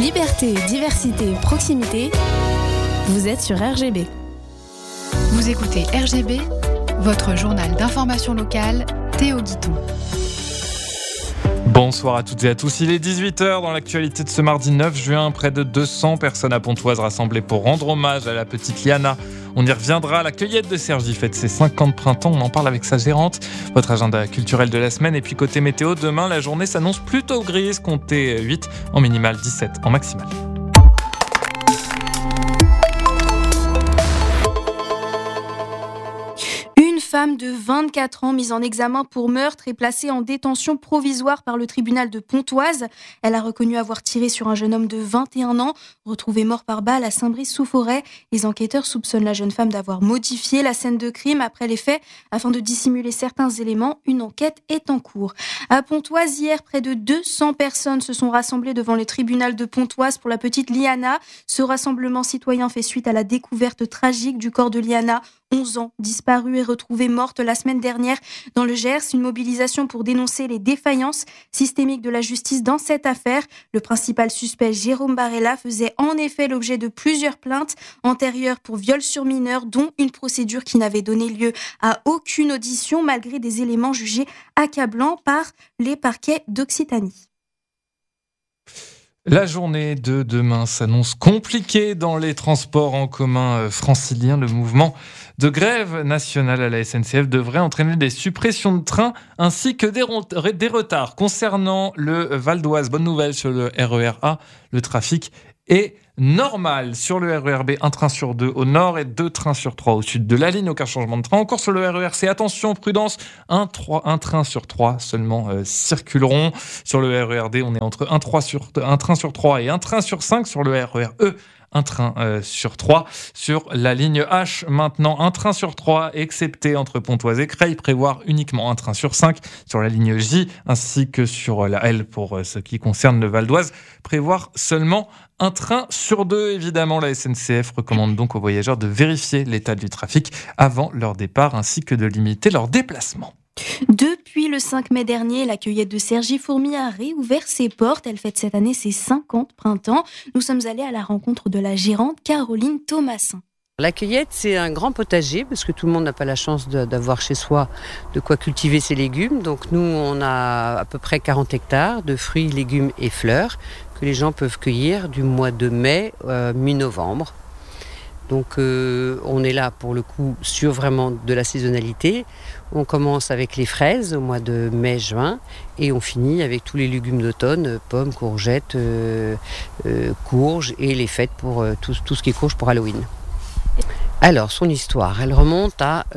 Liberté, diversité, proximité. Vous êtes sur RGB. Vous écoutez RGB, votre journal d'information locale, Théo Guiton. Bonsoir à toutes et à tous, il est 18h dans l'actualité de ce mardi 9 juin. Près de 200 personnes à Pontoise rassemblées pour rendre hommage à la petite Liana. On y reviendra, la cueillette de Cergy fête ses 50 printemps, on en parle avec sa gérante. Votre agenda culturel de la semaine et puis côté météo, demain la journée s'annonce plutôt grise, comptez 8 en minimal, 17 en maximal. Femme de 24 ans mise en examen pour meurtre et placée en détention provisoire par le tribunal de Pontoise. Elle a reconnu avoir tiré sur un jeune homme de 21 ans, retrouvé mort par balle à Saint-Brice-sous-Forêt. Les enquêteurs soupçonnent la jeune femme d'avoir modifié la scène de crime après les faits afin de dissimuler certains éléments. Une enquête est en cours. À Pontoise, hier, près de 200 personnes se sont rassemblées devant le tribunal de Pontoise pour la petite Liana. Ce rassemblement citoyen fait suite à la découverte tragique du corps de Liana, 11 ans, disparue et retrouvée morte la semaine dernière dans le Gers. Une mobilisation pour dénoncer les défaillances systémiques de la justice dans cette affaire. Le principal suspect, Jérôme Barella, faisait en effet l'objet de plusieurs plaintes antérieures pour viol sur mineur, dont une procédure qui n'avait donné lieu à aucune audition malgré des éléments jugés accablants par les parquets d'Occitanie. La journée de demain s'annonce compliquée dans les transports en commun franciliens. Le mouvement de grève nationale à la SNCF devrait entraîner des suppressions de trains ainsi que des retards. Concernant le Val d'Oise, bonne nouvelle sur le RER A, le trafic est normal. Sur le RER B, un train sur 2 au nord et 2 trains sur 3 au sud de la ligne. Aucun changement de train. Encore sur le RER C, attention, prudence, un train sur 3 seulement circuleront. Sur le RER D, on est entre un train sur 3 et un train sur 5. Sur le RER E, un train sur 3. Sur la ligne H, maintenant, un train sur 3, excepté entre Pontoise et Creil, prévoir uniquement un train sur 5. Sur la ligne J, ainsi que sur la L, pour ce qui concerne le Val d'Oise, prévoir seulement un train sur 2. Évidemment, la SNCF recommande donc aux voyageurs de vérifier l'état du trafic avant leur départ, ainsi que de limiter leurs déplacements. Depuis le 5 mai dernier, la cueillette de Cergy-Fourmi a réouvert ses portes. Elle fête cette année ses 50 printemps. Nous sommes allés à la rencontre de la gérante Caroline Thomasin. La cueillette, c'est un grand potager parce que tout le monde n'a pas la chance d'avoir chez soi de quoi cultiver ses légumes. Donc nous, on a à peu près 40 hectares de fruits, légumes et fleurs que les gens peuvent cueillir du mois de mai, mi-novembre. Donc on est là pour le coup sur vraiment de la saisonnalité. On commence avec les fraises au mois de mai-juin et on finit avec tous les légumes d'automne, pommes, courgettes, courges et les fêtes pour tout ce qui est courge pour Halloween. Alors son histoire, elle remonte à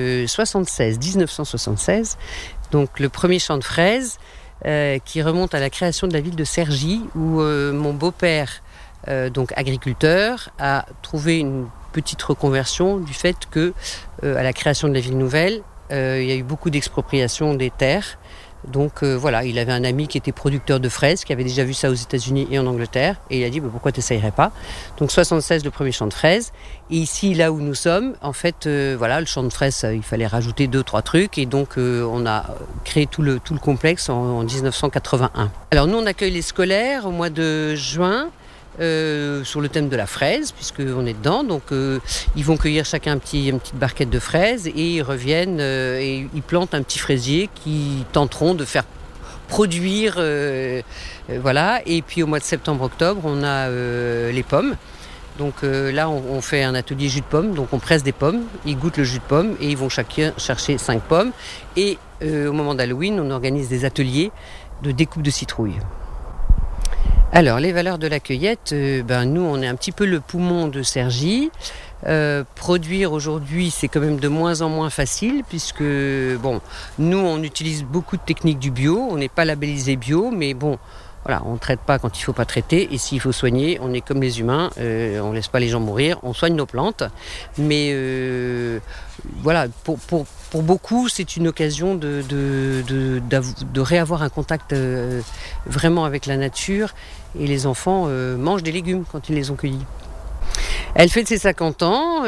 1976, donc le premier champ de fraises qui remonte à la création de la ville de Cergy où mon beau-père, donc agriculteur, a trouvé une petite reconversion du fait que à la création de la ville nouvelle, il y a eu beaucoup d'expropriation des terres. Donc voilà, il avait un ami qui était producteur de fraises, qui avait déjà vu ça aux États-Unis et en Angleterre, et il a dit pourquoi tu n'essayerais pas. Donc 76, le premier champ de fraises. Et ici, là où nous sommes, en fait, voilà, le champ de fraises, il fallait rajouter 2-3 trucs, et donc on a créé tout le complexe en 1981. Alors nous, on accueille les scolaires au mois de juin. Sur le thème de la fraise, puisqu'on est dedans. Donc, ils vont cueillir chacun une petite barquette de fraises et ils reviennent et ils plantent un petit fraisier qui tenteront de faire produire. Voilà. Et puis, au mois de septembre-octobre, on a les pommes. Donc là, on fait un atelier jus de pomme. Donc, on presse des pommes, ils goûtent le jus de pomme et ils vont chacun chercher 5 pommes. Et au moment d'Halloween, on organise des ateliers de découpe de citrouilles. Alors, les valeurs de la cueillette, nous, on est un petit peu le poumon de Cergy. Produire aujourd'hui, c'est quand même de moins en moins facile puisque, nous, on utilise beaucoup de techniques du bio. On n'est pas labellisé bio, mais voilà, on ne traite pas quand il ne faut pas traiter. Et s'il faut soigner, on est comme les humains. On ne laisse pas les gens mourir. On soigne nos plantes. Mais voilà, pour beaucoup, c'est une occasion de réavoir un contact vraiment avec la nature. Et les enfants mangent des légumes quand ils les ont cueillis. Elle fête ses 50 ans,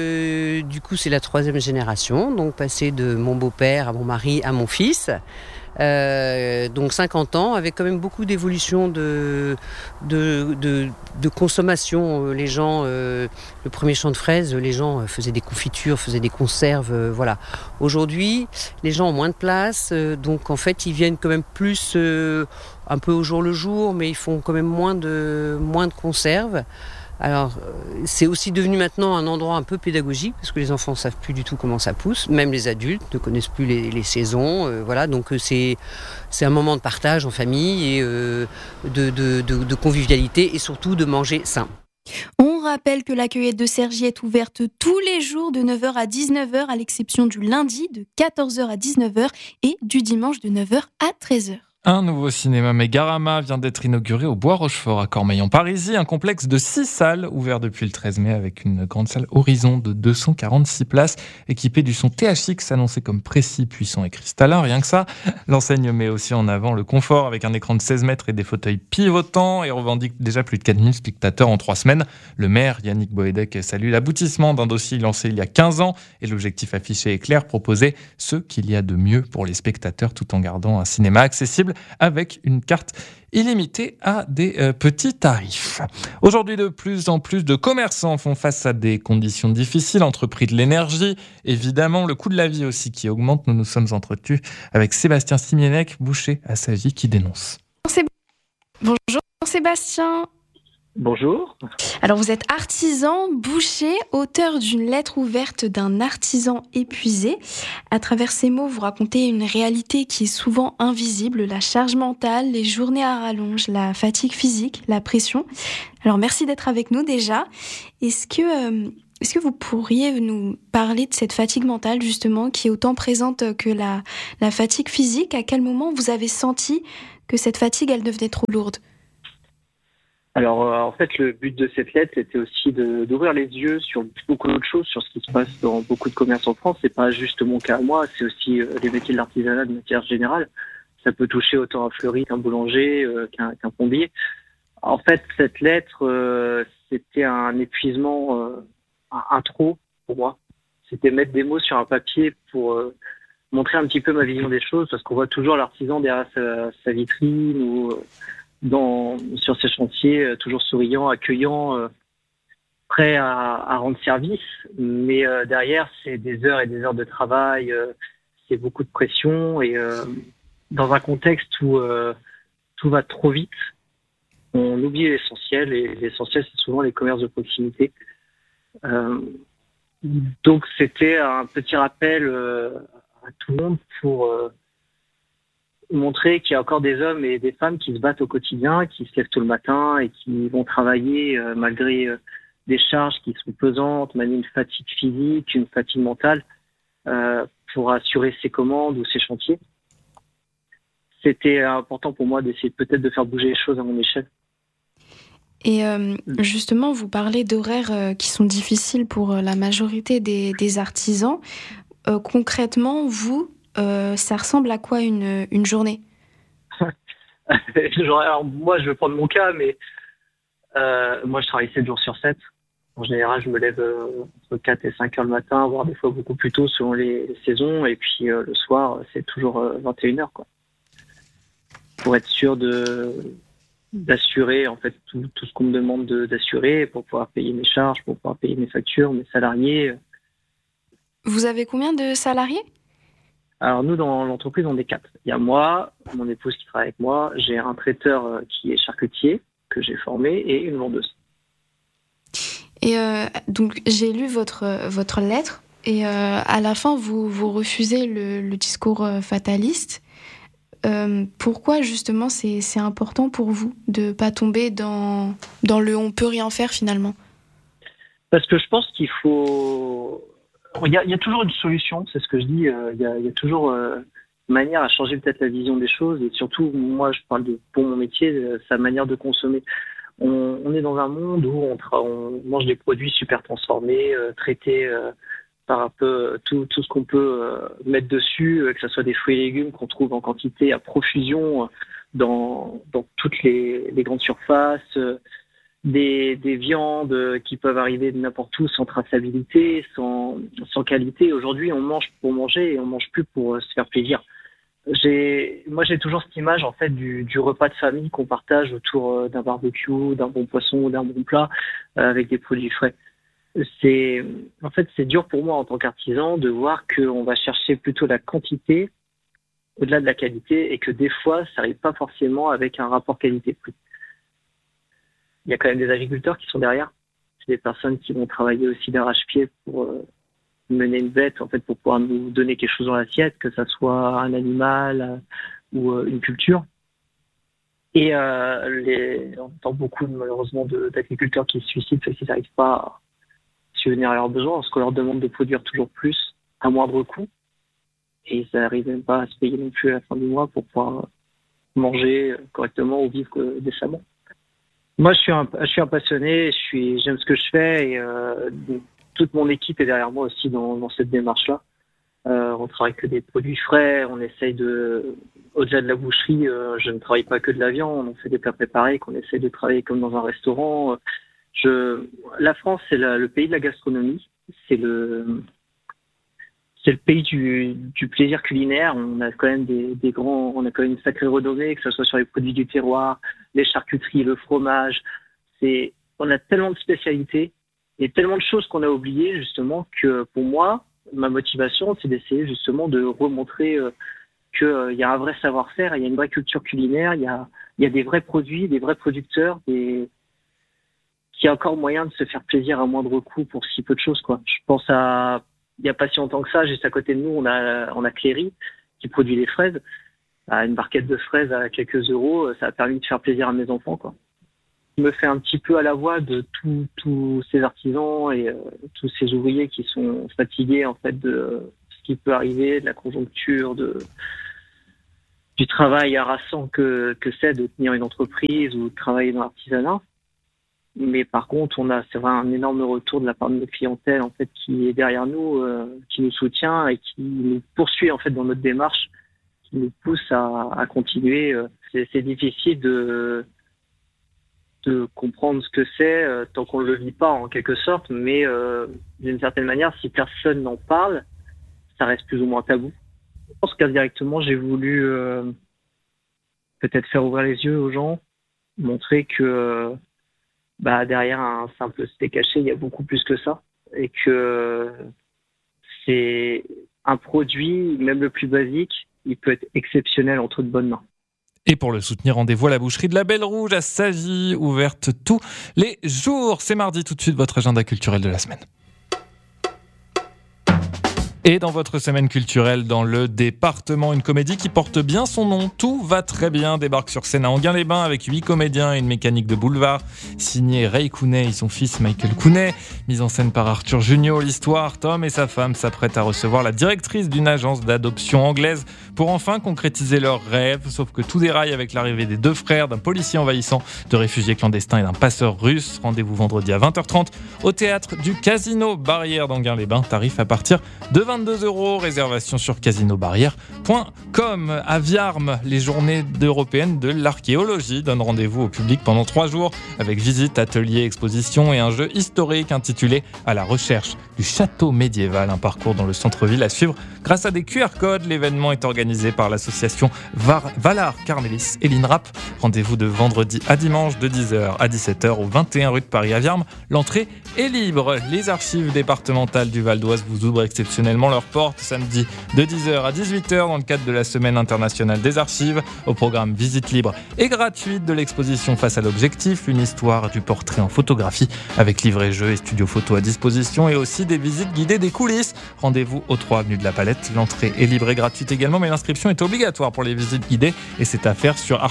du coup c'est la 3e génération, donc passée de mon beau-père à mon mari à mon fils. Donc 50 ans, avec quand même beaucoup d'évolution de consommation. Les gens, le premier champ de fraises, les gens faisaient des confitures, faisaient des conserves, voilà. Aujourd'hui, les gens ont moins de place, donc en fait, ils viennent quand même plus un peu au jour le jour, mais ils font quand même moins de conserves. Alors, c'est aussi devenu maintenant un endroit un peu pédagogique, parce que les enfants ne savent plus du tout comment ça pousse, même les adultes ne connaissent plus les saisons, voilà, donc c'est un moment de partage en famille et de convivialité et surtout de manger sain. On rappelle que la cueillette de Cergy est ouverte tous les jours de 9h à 19h, à l'exception du lundi de 14h à 19h et du dimanche de 9h à 13h. Un nouveau cinéma Mégarama vient d'être inauguré au Bois-Rochefort à Cormeilles-en-Parisis, un complexe de 6 salles ouvert depuis le 13 mai avec une grande salle Horizon de 246 places équipée du son THX annoncé comme précis, puissant et cristallin, rien que ça. L'enseigne met aussi en avant le confort avec un écran de 16 mètres et des fauteuils pivotants et revendique déjà plus de 4000 spectateurs en 3 semaines. Le maire Yannick Boédek salue l'aboutissement d'un dossier lancé il y a 15 ans et l'objectif affiché est clair, proposer ce qu'il y a de mieux pour les spectateurs tout en gardant un cinéma accessible avec une carte illimitée à des petits tarifs. Aujourd'hui, de plus en plus de commerçants font face à des conditions difficiles, entre prix de l'énergie, évidemment, le coût de la vie aussi qui augmente. Nous nous sommes entretenus avec Sébastien Simienec, boucher à Sagy, qui dénonce. Bonjour Sébastien. Bonjour. Alors vous êtes artisan, boucher, auteur d'une lettre ouverte d'un artisan épuisé. À travers ces mots, vous racontez une réalité qui est souvent invisible, la charge mentale, les journées à rallonge, la fatigue physique, la pression. Alors merci d'être avec nous déjà. Est-ce que vous pourriez nous parler de cette fatigue mentale justement qui est autant présente que la fatigue physique? À quel moment vous avez senti que cette fatigue, elle devenait trop lourde? Alors, en fait, le but de cette lettre, c'était aussi d'ouvrir les yeux sur beaucoup d'autres choses, sur ce qui se passe dans beaucoup de commerces en France. C'est pas juste mon cas à moi, c'est aussi les métiers de l'artisanat de manière générale. Ça peut toucher autant un fleuriste qu'un boulanger, qu'un plombier. En fait, cette lettre, c'était un épuisement, un trop pour moi. C'était mettre des mots sur un papier pour montrer un petit peu ma vision des choses, parce qu'on voit toujours l'artisan derrière sa vitrine ou sur ses chantiers, toujours souriant, accueillant, prêt à rendre service. Mais derrière, c'est des heures et des heures de travail, c'est beaucoup de pression. Et dans un contexte où tout va trop vite, on oublie l'essentiel. Et l'essentiel, c'est souvent les commerces de proximité. Donc, c'était un petit rappel à tout le monde pour montrer qu'il y a encore des hommes et des femmes qui se battent au quotidien, qui se lèvent tôt le matin et qui vont travailler malgré des charges qui sont pesantes, malgré une fatigue physique, une fatigue mentale, pour assurer ses commandes ou ses chantiers. C'était important pour moi d'essayer peut-être de faire bouger les choses à mon échelle. Et justement, vous parlez d'horaires qui sont difficiles pour la majorité des artisans. Concrètement, vous, ça ressemble à quoi une journée? Alors, moi, je vais prendre mon cas, mais moi, je travaille 7 jours sur 7. En général, je me lève entre 4 et 5 heures le matin, voire des fois beaucoup plus tôt selon les saisons. Et puis, le soir, c'est toujours 21h, quoi. Pour être sûr d'assurer en fait tout ce qu'on me demande d'assurer, pour pouvoir payer mes charges, pour pouvoir payer mes factures, mes salariés. Vous avez combien de salariés? Alors nous, dans l'entreprise, on est 4. Il y a moi, mon épouse qui travaille avec moi, j'ai un traiteur qui est charcutier, que j'ai formé, et une vendeuse. Et donc j'ai lu votre lettre, et à la fin, vous refusez le discours fataliste. Pourquoi justement c'est important pour vous de ne pas tomber dans le on peut rien faire finalement? Parce que je pense qu'il faut... Il y a toujours une solution, c'est ce que je dis. Il y a toujours une manière à changer peut-être la vision des choses. Et surtout, moi, je parle pour mon métier, sa manière de consommer. On est dans un monde où on mange des produits super transformés, traités par un peu tout ce qu'on peut mettre dessus, que ce soit des fruits et légumes qu'on trouve en quantité à profusion dans toutes les grandes surfaces, des viandes qui peuvent arriver de n'importe où sans traçabilité, sans qualité. Aujourd'hui, on mange pour manger et on mange plus pour se faire plaisir. Moi, j'ai toujours cette image en fait du repas de famille qu'on partage autour d'un barbecue, d'un bon poisson ou d'un bon plat avec des produits frais. C'est dur pour moi en tant qu'artisan de voir qu'on va chercher plutôt la quantité au-delà de la qualité et que des fois, ça n'arrive pas forcément avec un rapport qualité-prix. Il y a quand même des agriculteurs qui sont derrière. C'est des personnes qui vont travailler aussi d'arrache-pied pour mener une bête, en fait, pour pouvoir nous donner quelque chose dans l'assiette, que ça soit un animal ou une culture. Et on entend beaucoup, malheureusement, d'agriculteurs qui se suicident parce qu'ils n'arrivent pas à subvenir à leurs besoins, parce qu'on leur demande de produire toujours plus à moindre coût. Et ça n'arrive même pas à se payer non plus à la fin du mois pour pouvoir manger correctement ou vivre décemment. Moi, je suis un passionné, j'aime ce que je fais et toute mon équipe est derrière moi aussi dans cette démarche-là. On travaille que des produits frais, on essaye au-delà de la boucherie, je ne travaille pas que de la viande, on fait des plats préparés, qu'on essaye de travailler comme dans un restaurant. La France, c'est le pays de la gastronomie, c'est le pays du plaisir culinaire. On a quand même on a quand même une sacrée renommée, que ce soit sur les produits du terroir, les charcuteries, le fromage. On a tellement de spécialités et tellement de choses qu'on a oubliées, justement, que pour moi, ma motivation, c'est d'essayer justement de remontrer qu'il y a un vrai savoir-faire, il y a une vraie culture culinaire, il y a des vrais produits, des vrais producteurs, qu'il y a encore moyen de se faire plaisir à moindre coût pour si peu de choses, quoi. Je pense il n'y a pas si longtemps que ça, juste à côté de nous, on a Cléry qui produit les fraises. Une barquette de fraises à quelques euros, ça a permis de faire plaisir à mes enfants, quoi. Je me fais un petit peu à la voix de tous ces artisans et tous ces ouvriers qui sont fatigués en fait de ce qui peut arriver, de la conjoncture, du travail harassant que c'est de tenir une entreprise ou de travailler dans l'artisanat. Mais par contre, c'est vrai un énorme retour de la part de notre clientèle en fait qui est derrière nous, qui nous soutient et qui nous poursuit en fait dans notre démarche, qui nous pousse à continuer. C'est difficile de comprendre ce que c'est tant qu'on ne le vit pas en quelque sorte, mais d'une certaine manière, si personne n'en parle, ça reste plus ou moins tabou. Je pense qu'indirectement, j'ai voulu peut-être faire ouvrir les yeux aux gens, montrer que derrière un simple steak haché, il y a beaucoup plus que ça. Et que c'est un produit, même le plus basique, il peut être exceptionnel entre de bonnes mains. Et pour le soutenir, rendez-vous à la boucherie de la Belle Rouge à Sagy, ouverte tous les jours. C'est mardi, tout de suite, votre agenda culturel de la semaine. Et dans votre semaine culturelle dans le département, une comédie qui porte bien son nom, Tout va très bien, débarque sur scène à Enghien-les-Bains avec 8 comédiens et une mécanique de boulevard. Signé Ray Cooney et son fils Michael Cooney. Mise en scène par Arthur Junio, l'histoire, Tom et sa femme s'apprêtent à recevoir la directrice d'une agence d'adoption anglaise pour enfin concrétiser leurs rêves. Sauf que tout déraille avec l'arrivée des deux frères, d'un policier envahissant, de réfugiés clandestins et d'un passeur russe. Rendez-vous vendredi à 20h30 au théâtre du Casino Barrière d'Enghien-les-Bains. Tarif à partir de 22 €, réservation sur casinobarrière.com. À Viarmes, les journées européennes de l'archéologie donnent rendez-vous au public pendant 3 jours avec visite, ateliers, expositions et un jeu historique intitulé À la recherche du château médiéval. Un parcours dans le centre-ville à suivre grâce à des QR codes. L'événement est organisé par l'association Valar Carmelis et l'INRAP. Rendez-vous de vendredi à dimanche de 10h à 17h au 21 rue de Paris à Viarmes. L'entrée est libre. Les archives départementales du Val d'Oise vous ouvrent exceptionnellement leurs portes samedi de 10h à 18h dans le cadre de la Semaine internationale des archives. Au programme visite libre et gratuite de l'exposition Face à l'objectif, une histoire du portrait en photographie avec livret-jeu et studio photo à disposition et aussi des visites guidées des coulisses. Rendez-vous au 3 avenue de la Palette. L'entrée est libre et gratuite également, mais l'inscription est obligatoire pour les visites guidées et c'est à faire sur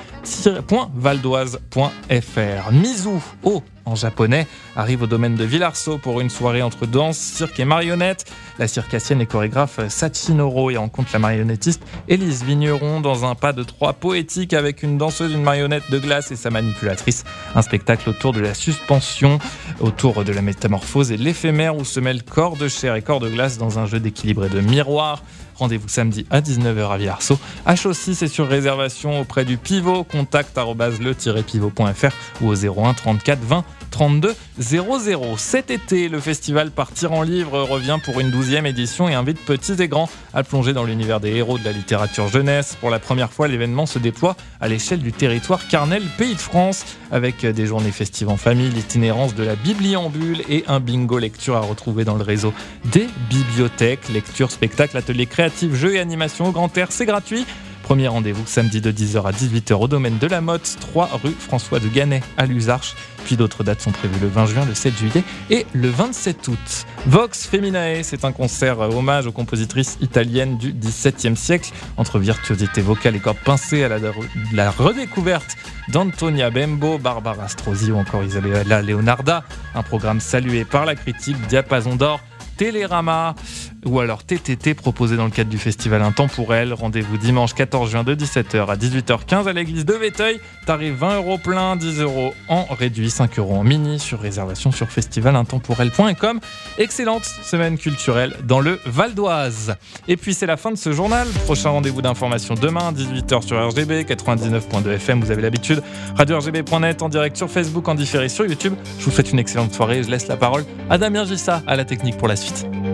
archives.valdoise.fr. Mizu en japonais arrive au domaine de Villarceau pour une soirée entre danse, cirque et marionnette. La circassienne et chorégraphe Sachinoro y rencontre la marionnettiste Élise Vigneron dans un pas de 3 poétique avec une danseuse, une marionnette de glace et sa manipulatrice. Un spectacle autour de la suspension, autour de la métamorphose et l'éphémère où se mêlent corps de chair et corps de glace dans un jeu d'équilibre et de miroir. Rendez-vous samedi à 19h à Villarceau. H6 est sur réservation auprès du Pivot. Contact @le-pivot.fr ou au 01 34 20 32 00. Cet été, le festival Partir en livre revient pour une 12e édition et invite petits et grands à plonger dans l'univers des héros de la littérature jeunesse. Pour la première fois, l'événement se déploie à l'échelle du territoire Carnel, Pays de France, avec des journées festives en famille, l'itinérance de la bibliambule et un bingo lecture à retrouver dans le réseau des bibliothèques. Lecture, spectacle, ateliers créatifs, jeux et animations au grand air, c'est gratuit. Premier rendez-vous samedi de 10h à 18h au domaine de la Motte, 3 rue François de Ganay à Luzarches. Puis d'autres dates sont prévues le 20 juin, le 7 juillet et le 27 août. Vox Feminae, c'est un concert hommage aux compositrices italiennes du XVIIe siècle. Entre virtuosité vocale et cordes pincées à la redécouverte d'Antonia Bembo, Barbara Strozzi ou encore Isabella Leonarda. Un programme salué par la critique, Diapason d'or, Télérama ou alors TTT proposé dans le cadre du festival Intemporel. Rendez-vous dimanche 14 juin de 17h à 18h15 à l'église de Véteuil. Tarif 20 € plein, 10 € en réduit, 5 € en mini, sur réservation sur festivalintemporel.com. Excellente semaine culturelle dans le Val d'Oise. Et puis c'est la fin de ce journal. Prochain rendez-vous d'information demain, 18h sur RGB, 99.2 FM, vous avez l'habitude. Radio-RGB.net en direct sur Facebook, en différé sur YouTube. Je vous souhaite une excellente soirée. Je laisse la parole à Damien Gissa à la technique pour la suite.